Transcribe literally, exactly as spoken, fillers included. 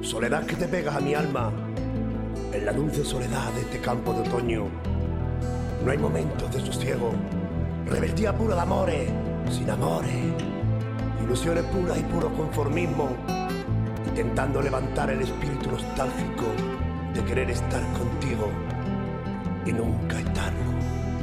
Soledad che te pegas a mi alma, en la dulce soledad de este campo de otoño. No hay momentos de sosiego, rebeldía pura de amores, sin amores, ilusiones puras y puro conformismo, intentando levantar el espíritu nostálgico de querer estar contigo y nunca estarlo.